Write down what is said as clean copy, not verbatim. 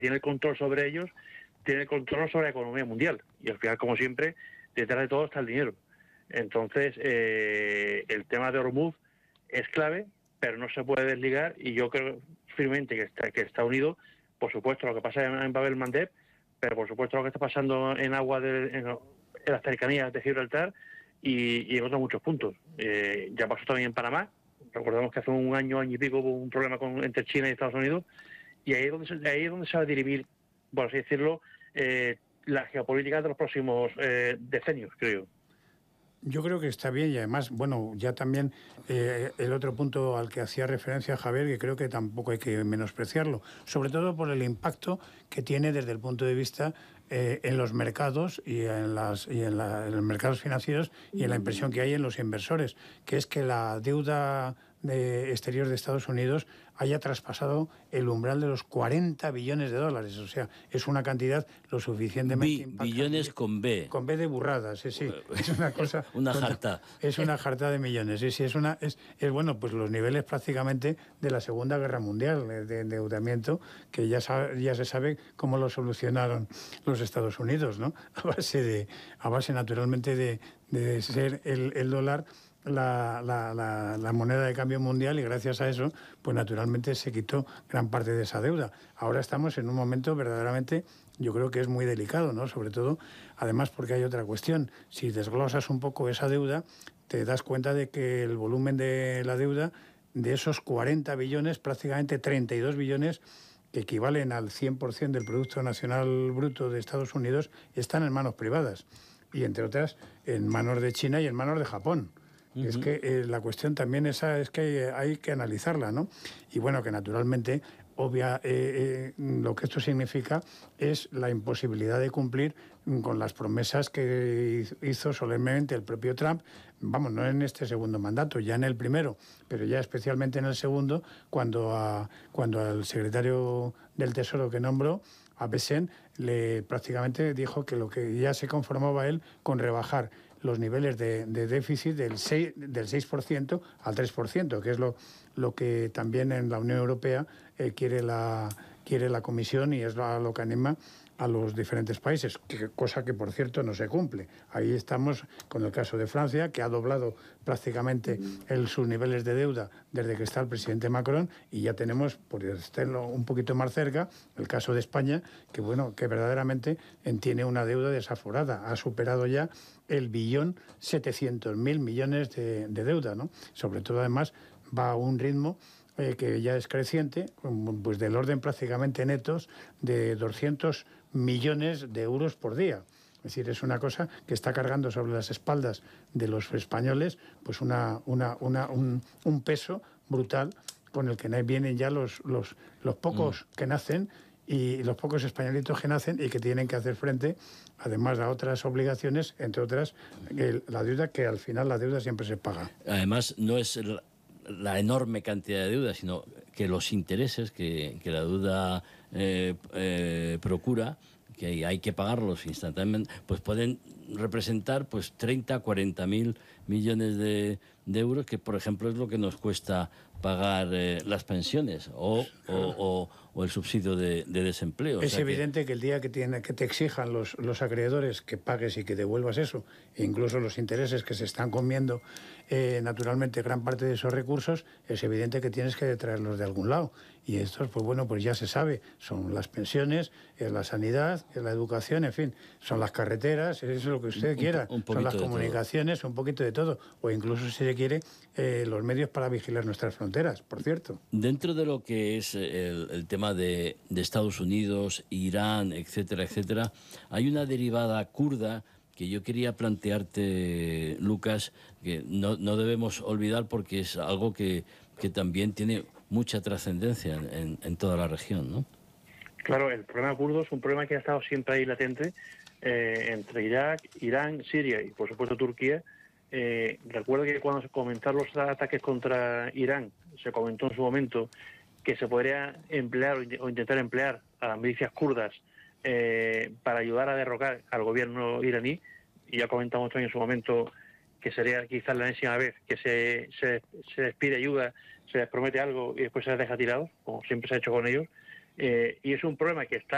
tiene el control sobre ellos, tiene el control sobre la economía mundial. Y al final, como siempre, detrás de todo está el dinero. Entonces, el tema de Hormuz es clave, pero no se puede desligar, y yo creo firmemente que está unido, por supuesto, lo que pasa en Bab el-Mandeb, pero por supuesto lo que está pasando en en las cercanías de Gibraltar y en otros muchos puntos. Ya pasó también en Panamá. Recordamos que hace un año y pico hubo un problema entre China y Estados Unidos, y ahí es donde se va a dirigir, por así decirlo, la geopolítica de los próximos decenios, creo yo. Yo creo que está bien, y además, bueno, ya también el otro punto al que hacía referencia Javier, que creo que tampoco hay que menospreciarlo, sobre todo por el impacto que tiene desde el punto de vista en los mercados y en los mercados financieros, y en la impresión que hay en los inversores, que es que la deuda exterior de Estados Unidos haya traspasado el umbral de los 40 billones de dólares. O sea, es una cantidad lo suficientemente impactante. Billones con B. Con B de burrada, sí. Es una cosa... Una jarta. Es una jarta de millones, sí. Es bueno, pues los niveles prácticamente de la Segunda Guerra Mundial de endeudamiento, que ya se sabe cómo lo solucionaron los Estados Unidos, ¿no? A base naturalmente de ser el dólar la moneda de cambio mundial, y gracias a eso, pues naturalmente se quitó gran parte de esa deuda. Ahora estamos en un momento verdaderamente, yo creo que es muy delicado, ¿no? Sobre todo, además, porque hay otra cuestión. Si desglosas un poco esa deuda, te das cuenta de que el volumen de la deuda, de esos 40 billones, prácticamente 32 billones, que equivalen al 100% del Producto Nacional Bruto de Estados Unidos, están en manos privadas, y entre otras en manos de China y en manos de Japón. Uh-huh. Es que la cuestión también esa es que hay que analizarla, ¿no? Y bueno, que naturalmente lo que esto significa es la imposibilidad de cumplir con las promesas que hizo solemnemente el propio Trump, vamos, no en este segundo mandato, ya en el primero, pero ya especialmente en el segundo, cuando al secretario del Tesoro que nombró, a Bessent, le prácticamente dijo que lo que ya se conformaba él con rebajar los niveles de déficit del 6% al 3%, que es lo que también en la Unión Europea quiere la Comisión, y es lo que anima a los diferentes países, cosa que, por cierto, no se cumple. Ahí estamos con el caso de Francia, que ha doblado prácticamente sus niveles de deuda desde que está el presidente Macron, y ya tenemos, por estarlo un poquito más cerca, el caso de España, que bueno, que verdaderamente tiene una deuda desaforada. Ha superado ya el 1.700.000 millones de deuda, ¿no? Sobre todo, además, va a un ritmo que ya es creciente, pues del orden prácticamente netos de 200 millones de euros por día. Es decir, es una cosa que está cargando sobre las espaldas de los españoles pues un peso brutal, con el que vienen ya los pocos que nacen, y los pocos españolitos que nacen y que tienen que hacer frente, además, a otras obligaciones, entre otras la deuda, que al final la deuda siempre se paga. Además, no es la enorme cantidad de deuda, sino que los intereses que la deuda procura, que hay que pagarlos instantáneamente, pues pueden representar pues 30, 40 mil millones de euros, que por ejemplo es lo que nos cuesta pagar las pensiones o el subsidio de desempleo. Es evidente que el día que te exijan los acreedores que pagues y que devuelvas eso, e incluso los intereses que se están comiendo naturalmente gran parte de esos recursos, es evidente que tienes que traerlos de algún lado. Y estos, pues bueno, pues ya se sabe, son las pensiones, es la sanidad, es la educación, en fin, son las carreteras, es lo que usted quiera, son las comunicaciones, un poquito de todo, o incluso, si se quiere, los medios para vigilar nuestras fronteras, por cierto. Dentro de lo que es el tema de Estados Unidos, Irán, etcétera, etcétera, hay una derivada kurda que yo quería plantearte, Lucas, que no debemos olvidar, porque es algo que también tiene mucha trascendencia en toda la región, ¿no? Claro, el problema kurdo es un problema que ha estado siempre ahí latente entre Irak, Irán, Siria y, por supuesto, Turquía. Recuerdo que cuando se comentaron los ataques contra Irán, se comentó en su momento que se podría emplear o intentar emplear a las milicias kurdas para ayudar a derrocar al gobierno iraní, y ya comentamos también en su momento que sería quizás la enésima vez que se les pide ayuda, se les promete algo y después se les deja tirados, como siempre se ha hecho con ellos, y es un problema que está